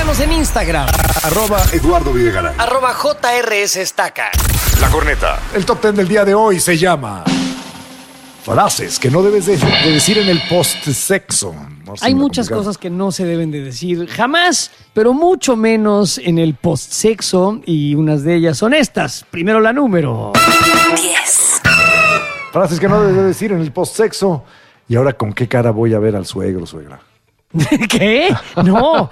Síguenos en Instagram. @Eduardo Videgaray. @JRS Estaca. La Corneta. El top 10 del día de hoy se llama frases que no debes de decir en el post-sexo. No sé, Hay me muchas complicado. cosas que no se deben de decir jamás, pero mucho menos en el post-sexo, y unas de ellas son estas. Primero la número 10. Frases que no debes de decir en el post-sexo. ¿Y ahora con qué cara voy a ver al suegro, suegra? ¿Qué? No.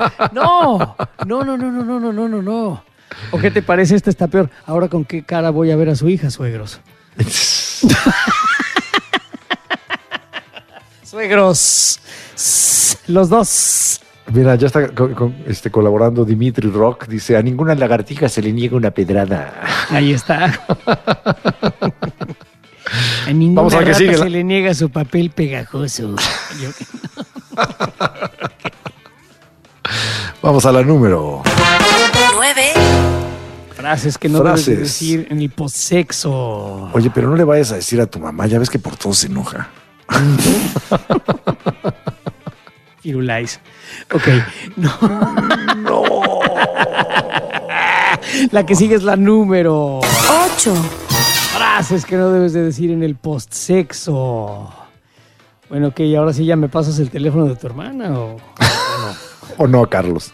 ¿O qué te parece? Esta está peor. Ahora con qué cara voy a ver a su hija, suegros. Suegros. Los dos. Mira, ya está colaborando Dimitri Rock. Dice, a ninguna lagartija se le niega una pedrada. Ahí está. A ninguna Vamos a ver qué rata sigue. se le niega su papel pegajoso. Vamos a la número. 9. Frases que no debes de Frases. decir en el postsexo. Oye, pero no le vayas a decir a tu mamá. Ya ves que por todo se enoja. Firulais. Ok. No. La que sigue es la número 8. frases que no debes de decir en el postsexo. Bueno, ok, ahora sí ya me pasas el teléfono de tu hermana o ¿O no, Carlos?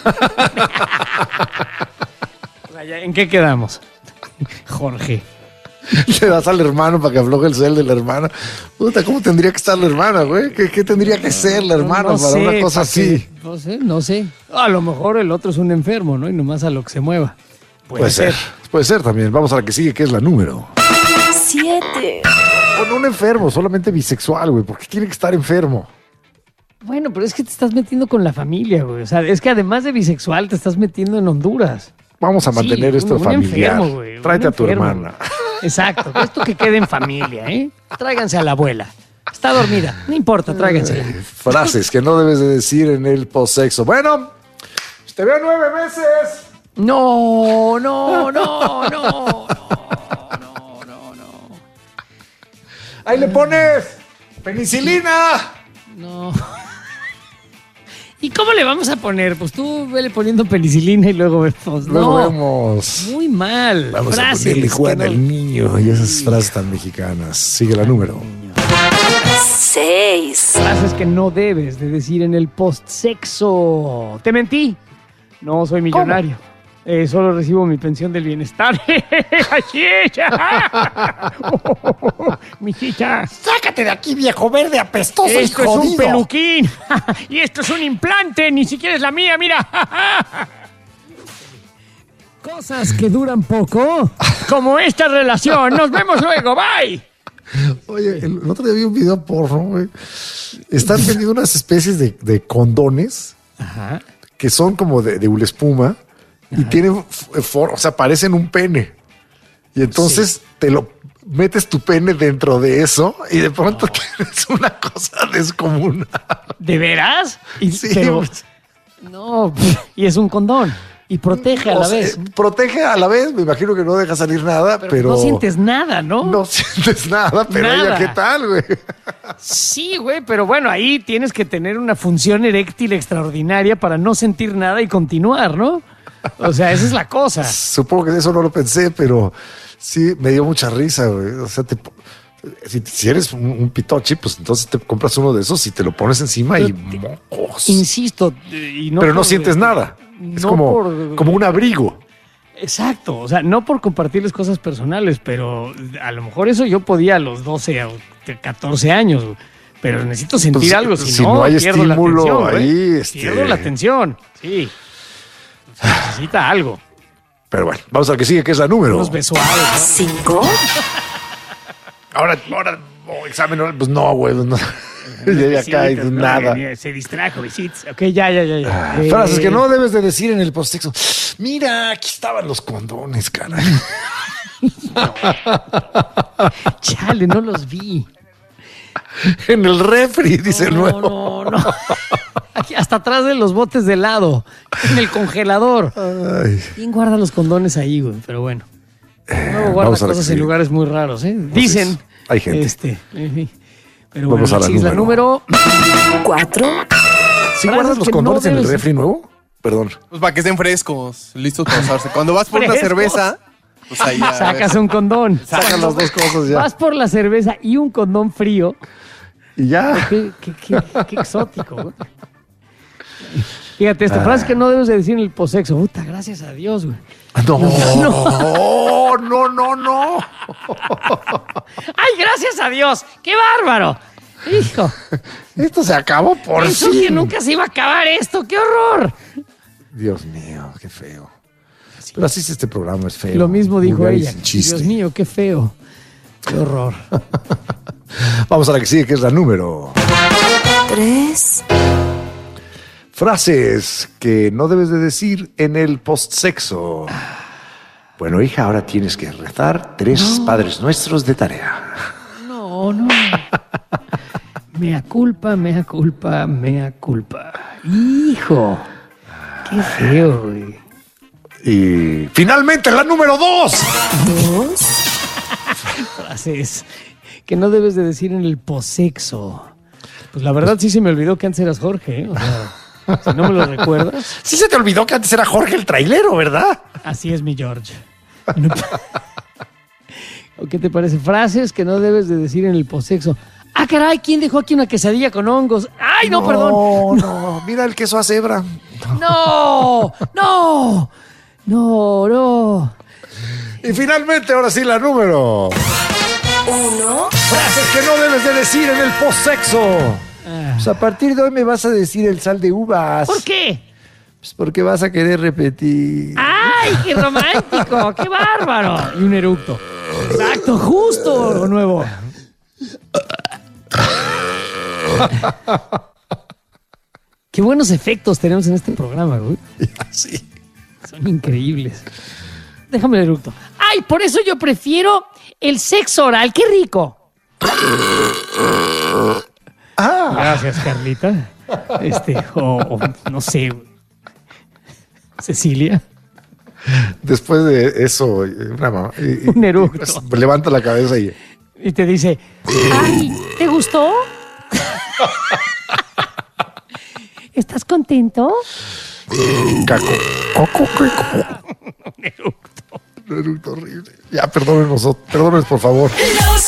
O sea, ¿en qué quedamos? Jorge. Le das al hermano para que afloje el cel de la hermana. Puta, ¿cómo tendría que estar la hermana, güey? ¿Qué tendría que ser la hermana No para sé, una cosa así? No sé. A lo mejor el otro es un enfermo, ¿no? Y nomás a lo que se mueva. Puede ser. Puede ser también. Vamos a la que sigue, que es la número. 7. O no un enfermo, solamente bisexual, güey. ¿Por qué tiene que estar enfermo? Bueno, pero es que te estás metiendo con la familia, güey. O sea, es que además de bisexual te estás metiendo en Honduras. Vamos a mantener Sí, esto un familiar. enfermo, güey, un Tráete a tu enfermo. hermana. Exacto. Esto que quede en familia, ¿eh? Tráiganse a la abuela. Está dormida. No importa, tráigansela. Frases que no debes de decir en el postsexo. Bueno, te veo 9 meses. No. Ahí le pones penicilina. No. ¿Y cómo le vamos a poner? Pues tú vele poniendo penicilina y luego vemos. Luego No. vemos. Muy mal. Vamos Frases a ponerle Juan que no- al niño y esas frases tan mexicanas. Sigue la número. 6. Frases que no debes de decir en el postsexo. Te mentí. No soy millonario. Solo recibo mi pensión del bienestar. Así es. Mijita. Sácate de aquí, viejo verde apestoso y Esto es un jodido. peluquín. Y esto es un implante. Ni siquiera es la mía, mira. Cosas que duran poco. Como esta relación. Nos vemos luego. Bye. Oye, el otro día vi un video porno, güey. Están vendiendo unas especies de condones Ajá. que son como de hula espuma y tienen, o sea, parecen un pene. Y entonces te lo metes tu pene dentro de eso y de pronto tienes una cosa descomunal. ¿De veras? Y, Sí, pero, pues. no, y es un condón. Y protege a la O sea, vez. protege a la vez, me imagino que no deja salir nada, pero no sientes nada, ¿no? No sientes nada, pero Nada. ella, ¿qué tal, güey? Sí, güey, pero bueno, ahí tienes que tener una función eréctil extraordinaria para no sentir nada y continuar, ¿no? O sea, esa es la cosa. Supongo que de eso no lo pensé, pero sí me dio mucha risa, güey. O sea, si eres un pitochi, pues entonces te compras uno de esos y te lo pones encima y mocos. Insisto, y no Pero no por- sientes nada. Es no como, por- como un abrigo. Exacto, o sea, no por compartirles cosas personales, pero a lo mejor eso yo podía a los 12 o 14 años, güey. Pero necesito sentir Pues, algo, si no no hay pierdo la estímulo atención, güey. ahí, Pierdo la atención, sí. O sea, necesita algo. Pero bueno, vamos al que sigue, que es la número. Unos besuados, ¿no? 5. Ahora, examen, pues no, güey. No. Ya cae, Besitos, ¿no? nada. Se distrajo, besitos. Ok, ya. Frases que no debes de decir en el postsexo. Mira, aquí estaban los condones, caray. Chale, no los vi. En el refri, dice el nuevo. No. Aquí, hasta atrás de los botes de helado. En el congelador. Ay. ¿Quién guarda los condones ahí, güey? Pero bueno. Luego guarda vamos a la cosas que en sigue. lugares muy raros, ¿eh? Dicen. hay gente. Pero Vamos bueno, a la sí, es la número. número. 4. ¿Sí guardas los que condones no en el debes- refri nuevo? Perdón. Pues para que estén frescos, listos para usarse. Cuando vas por una Frescos. cerveza, pues ahí ya. Sacas un condón. Sacan las dos cosas ya. Vas por la cerveza y un condón frío. Y ya. Qué exótico, güey. Fíjate, esta frase que no debes de decir en el posexo. Puta, gracias a Dios, güey. No. No. ¡Ay, gracias a Dios! ¡Qué bárbaro! ¡Hijo! Esto se acabó por Pensó fin. que nunca se iba a acabar esto. ¡Qué horror! Dios mío, qué feo. Pero así es este programa, es feo. Lo mismo dijo Vulgar y ella. sin chiste. Dios mío, qué feo. ¡Qué horror! Vamos a la que sigue, que es la número. 3, Frases que no debes de decir en el postsexo. Bueno, hija, ahora tienes que rezar 3 Padres Nuestros de tarea. No. Mea culpa, mea culpa, mea culpa. ¡Hijo! ¡Qué feo, güey! Y finalmente la número 2. 2, Frases que no debes de decir en el posexo. Pues la verdad sí se me olvidó que antes eras Jorge, ¿eh? O sea, si no me lo recuerdas. Sí se te olvidó que antes era Jorge el trailero, ¿verdad? Así es mi George. No- ¿O qué te parece? Frases que no debes de decir en el posexo. Ah, caray, ¿quién dejó aquí una quesadilla con hongos? ¡Ay, no, perdón! No. Mira el queso a cebra. ¡No! Y finalmente, ahora sí, la número. 1, Frases que no debes de decir en el postsexo. Pues a partir de hoy me vas a decir el sal de uvas. ¿Por qué? Pues porque vas a querer repetir. ¡Ay, qué romántico! ¡Qué bárbaro! Y un eructo. Exacto, justo lo nuevo. Qué buenos efectos tenemos en este programa, güey. Sí. Son increíbles. Déjame el eructo. ¡Ay, por eso yo prefiero el sexo oral! ¡Qué rico! Gracias, Carlita. O no sé, Cecilia. Después de eso, una mamá. Un eructo. Pues, levanta la cabeza y. Y te dice, ¡ay, ¿te gustó? ¿Estás contento? Caco. Un eructo horrible. Ya, perdónenos, por favor. los